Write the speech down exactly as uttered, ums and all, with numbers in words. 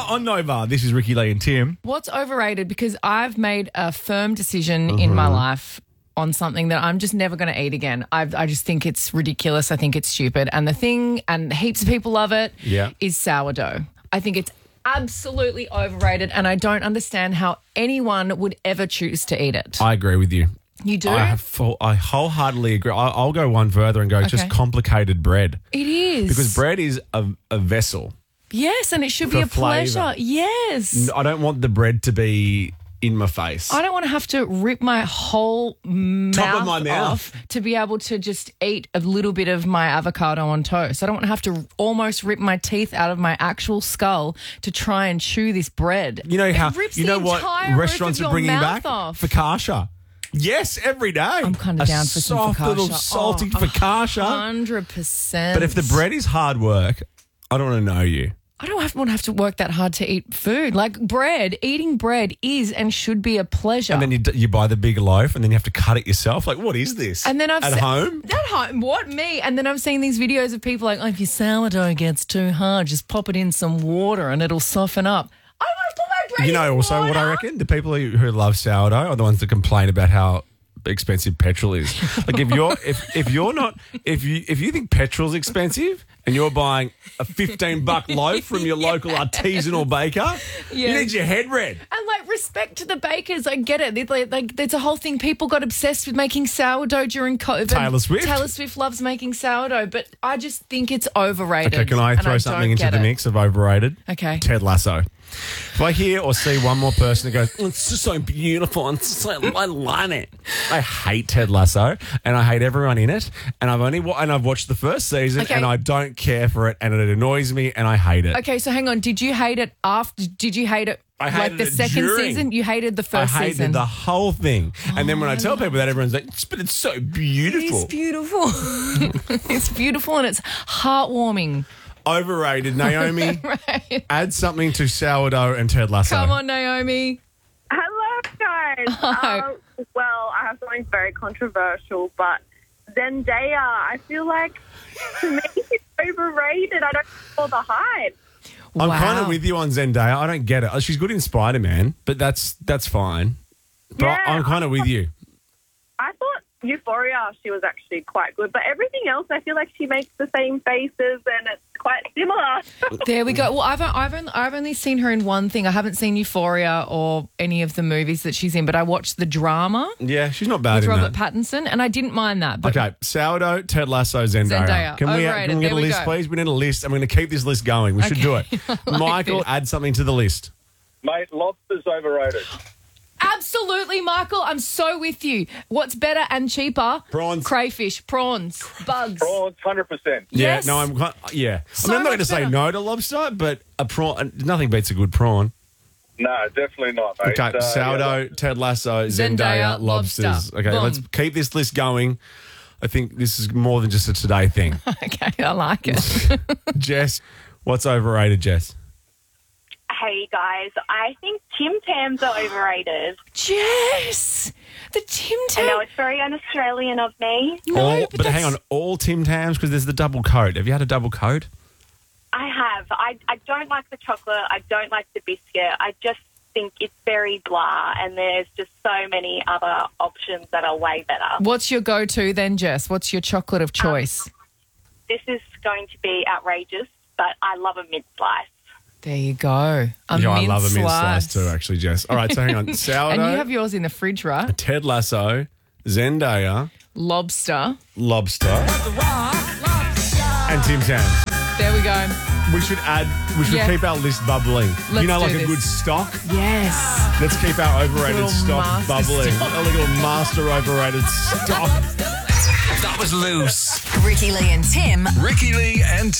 on Nova, this is Ricky Lee and Tim. What's overrated? Because I've made a firm decision mm-hmm. in my life on something that I'm just never going to eat again. I I just think it's ridiculous. I think it's stupid. And the thing, and heaps of people love it, yeah. is sourdough. I think it's absolutely overrated, and I don't understand how anyone would ever choose to eat it. I agree with you. You do? I, have full, I wholeheartly agree. I, I'll go one further and go okay. just complicated bread. It is. Because bread is a, a vessel. Yes, and it should be a flavour. pleasure. Yes. I don't want the bread to be in my face. I don't want to have to rip my whole mouth, Top of my mouth off to be able to just eat a little bit of my avocado on toast. I don't want to have to almost rip my teeth out of my actual skull to try and chew this bread. You know how? It rips you know the what restaurants are bringing back? Off. Focaccia. Yes, every day. I'm kind of down for some soft focaccia. little salty oh, focaccia. one hundred percent. But if the bread is hard work, I don't want to know you. I don't have, want to have to work that hard to eat food. Like bread, eating bread is and should be a pleasure. And then you, you buy the big loaf and then you have to cut it yourself. Like, what is this? And then I've At se- home? At home? What, me? And then I've seen these videos of people like, oh, if your sourdough gets too hard, just pop it in some water and it'll soften up. I want to put my bread You know in also water. what I reckon? The people who, who love sourdough are the ones that complain about how expensive petrol is. Like if you're if, if you're not if you if you think petrol's expensive and you're buying a fifteen buck loaf from your yes. local artisanal baker, yes. you need your head red. And like respect to the bakers, I get it. It's like, like there's a whole thing. People got obsessed with making sourdough during COVID. Taylor Swift. Taylor Swift loves making sourdough, but I just think it's overrated. Okay, can I throw I something into the it. mix of overrated? Okay. Ted Lasso. If I hear or see one more person that goes, oh, it's just so beautiful and so, I love it. I hate Ted Lasso and I hate everyone in it. And I've only and I've watched the first season okay. and I don't care for it and it annoys me and I hate it. Okay, so hang on. Did you hate it after? Did you hate it? I like hated the it second during. season? You hated the first I hated season. the whole thing. Oh, and then when I tell people that, everyone's like, but it's so beautiful. It's beautiful. It's beautiful and it's heartwarming. Overrated, Naomi. Right. Add something to sourdough and Ted Lasso. Come on, Naomi. Hello, guys. Hi. Uh, well, I have something very controversial, but Zendaya, I feel like to me it's overrated. I don't feel the hype. I'm wow. kind of with you on Zendaya. I don't get it. She's good in Spider-Man, but that's that's fine. But Yeah, I'm kind of with you. I thought Euphoria, she was actually quite good, but everything else, I feel like she makes the same faces and it's quite similar. There we go. Well, I've I've only, I've only seen her in one thing. I haven't seen Euphoria or any of the movies that she's in, but I watched the drama Yeah, she's not bad with in Robert that. Pattinson, and I didn't mind that. But Okay, sourdough, Ted Lasso, Zendaya. Zendaya, Can we, overrated. can we get There a we list, go. please? We need a list. I'm going to keep this list going. We should do it. I like Michael, it. add something to the list. Mate, lobster's overrated. Absolutely, Michael. I'm so with you. What's better and cheaper? Prawns. Crayfish, prawns, bugs. Prawns, one hundred percent. Yes. Yeah, no, I'm quite, yeah. So I mean, I'm not going to much say better. no to lobster, but a prawn, nothing beats a good prawn. No, definitely not, mate. Okay, Uh, sourdough, yeah, Ted Lasso, Zendaya, Zendaya, lobsters. lobster. Okay, Boom. let's keep this list going. I think this is more than just a today thing. Okay, I like it. Jess, what's overrated, Jess? Hey guys, I think Tim Tams are overrated. Jess, the Tim I know Tam. it's very un-Australian of me. No, all, but, but hang that's- on, all Tim Tams, because there's the double coat. Have you had a double coat? I have. I, I don't like the chocolate. I don't like the biscuit. I just think it's very blah, and there's just so many other options that are way better. What's your go-to then, Jess? What's your chocolate of choice? This is going to be outrageous, but I love a mint slice. There you go. A Yeah, I mint love a mint slice slice too, actually, Jess. All right, so hang on. Sourdough, And you have yours in the fridge, right? Ted Lasso, Zendaya, Lobster. lobster, and Tim Tams. There we go. We should add, we should Yeah. keep our list bubbling. Let's you know, do like a this. good stock? Yes. Let's keep our overrated Little stock master bubbling. stock. A little master overrated stock. That was loose. Ricky Lee and Tim. Ricky Lee and